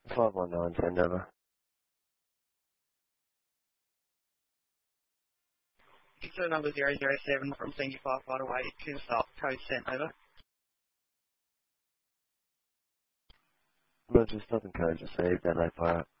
519 send over. Pixel number 007 from Senior Firefighter Away, stop, code sent over. Emergency stop and code received, LA fire.